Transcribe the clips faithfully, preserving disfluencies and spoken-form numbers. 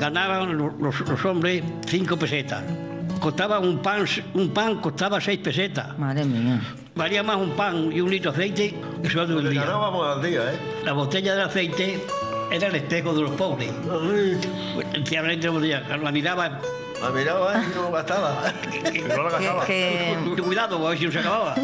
ganaban los, los, los hombres cinco pesetas. Costaba un pan, un pan costaba seis pesetas. Madre mía. Valía más un pan y un litro de aceite que sueldo de un día. Ganábamos al día, ¿eh? La botella de aceite era el espejo de los pobres. Sí. La miraba. La miraba y no gastaba. Y no la gastaba. Que, que... Cuidado, a ver si no se acababa.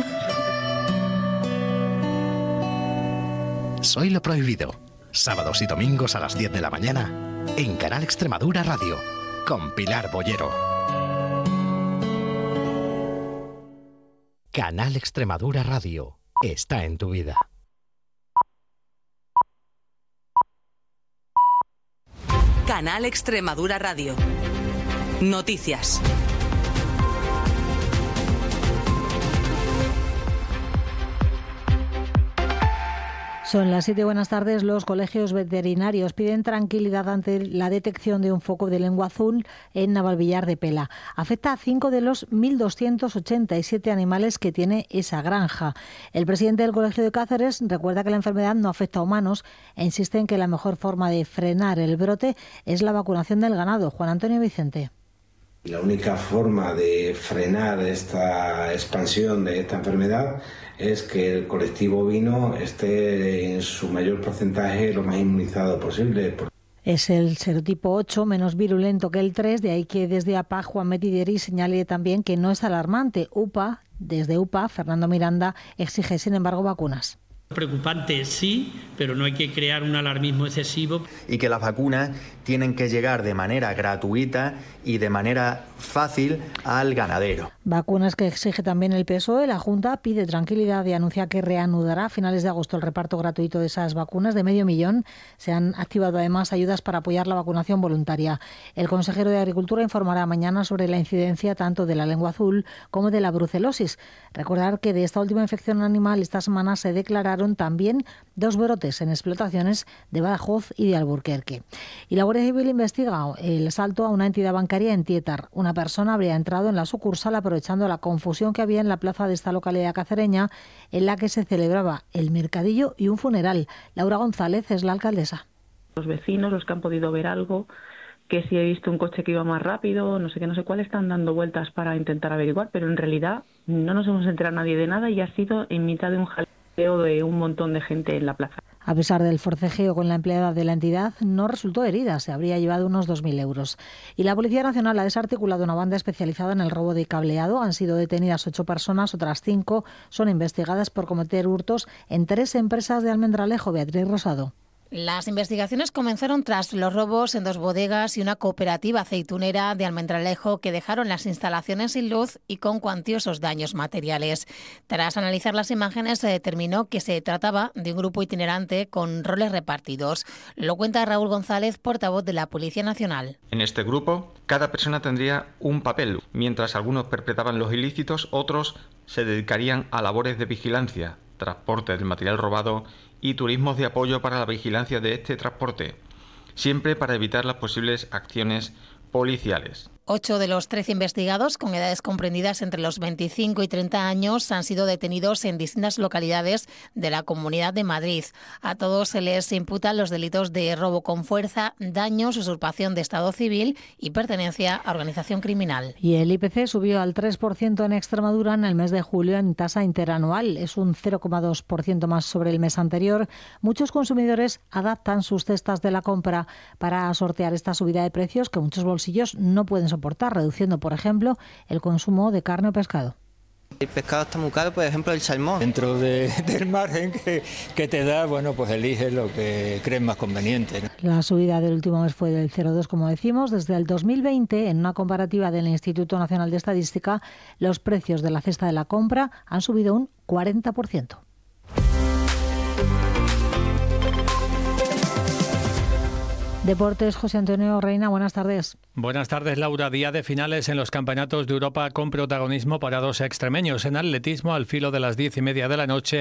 Soy lo prohibido. Sábados y domingos a las diez de la mañana en Canal Extremadura Radio con Pilar Bollero. Canal Extremadura Radio está en tu vida. Canal Extremadura Radio. Noticias. Son las siete, buenas tardes. Los colegios veterinarios piden tranquilidad ante la detección de un foco de lengua azul en Navalvillar de Pela. Afecta a cinco de los mil doscientos ochenta y siete animales que tiene esa granja. El presidente del Colegio de Cáceres recuerda que la enfermedad no afecta a humanos e insiste en que la mejor forma de frenar el brote es la vacunación del ganado. Juan Antonio Vicente. La única forma de frenar esta expansión de esta enfermedad es que el colectivo ovino esté en su mayor porcentaje lo más inmunizado posible. Es el serotipo ocho, menos virulento que el tres, de ahí que desde A P A Juan Metideri señale también que no es alarmante. U P A, desde U P A, Fernando Miranda, exige sin embargo vacunas. Preocupante sí, pero no hay que crear un alarmismo excesivo. Y que las vacunas tienen que llegar de manera gratuita y de manera fácil al ganadero. Vacunas que exige también el P S O E. La Junta pide tranquilidad y anuncia que reanudará a finales de agosto el reparto gratuito de esas vacunas de medio millón. Se han activado además ayudas para apoyar la vacunación voluntaria. El consejero de Agricultura informará mañana sobre la incidencia tanto de la lengua azul como de la brucelosis. Recordar que de esta última infección animal esta semana se declararon también dos brotes en explotaciones de Badajoz y de Alburquerque. Y la Guardia Civil investiga el asalto a una entidad bancaria en Tietar. Una persona habría entrado en la sucursal aprovechando la confusión que había en la plaza de esta localidad cacereña en la que se celebraba el mercadillo y un funeral. Laura González es la alcaldesa. Los vecinos, los que han podido ver algo, que si he visto un coche que iba más rápido, no sé qué, no sé cuál, están dando vueltas para intentar averiguar, pero en realidad no nos hemos enterado nadie de nada y ha sido en mitad de un jaleo de un montón de gente en la plaza. A pesar del forcejeo con la empleada de la entidad, no resultó herida, se habría llevado unos dos mil euros. Y la Policía Nacional ha desarticulado una banda especializada en el robo de cableado. Han sido detenidas ocho personas, otras cinco son investigadas por cometer hurtos en tres empresas de Almendralejo. Beatriz Rosado. Las investigaciones comenzaron tras los robos en dos bodegas y una cooperativa aceitunera de Almendralejo que dejaron las instalaciones sin luz y con cuantiosos daños materiales. Tras analizar las imágenes se determinó que se trataba de un grupo itinerante con roles repartidos. Lo cuenta Raúl González, portavoz de la Policía Nacional. En este grupo, cada persona tendría un papel. Mientras algunos perpetraban los ilícitos, otros se dedicarían a labores de vigilancia, transporte del material robado y turismos de apoyo para la vigilancia de este transporte, siempre para evitar las posibles acciones policiales. Ocho de los trece investigados, con edades comprendidas entre los veinticinco y treinta años, han sido detenidos en distintas localidades de la Comunidad de Madrid. A todos se les imputan los delitos de robo con fuerza, daños, usurpación de estado civil y pertenencia a organización criminal. Y el I P C subió al tres por ciento en Extremadura en el mes de julio en tasa interanual. Es un cero coma dos por ciento más sobre el mes anterior. Muchos consumidores adaptan sus cestas de la compra para sortear esta subida de precios que muchos bolsillos no pueden soportar. soportar, reduciendo, por ejemplo, el consumo de carne o pescado. El pescado está muy caro, por ejemplo, el salmón. Dentro de, del margen que, que te da, bueno, pues eliges lo que crees más conveniente, ¿no? La subida del último mes fue del cero coma dos, como decimos. Desde el dos mil veinte, en una comparativa del Instituto Nacional de Estadística, los precios de la cesta de la compra han subido un cuarenta por ciento. Deportes, José Antonio Reina, buenas tardes. Buenas tardes, Laura. Día de finales en los campeonatos de Europa con protagonismo para dos extremeños. En atletismo, al filo de las diez y media de la noche,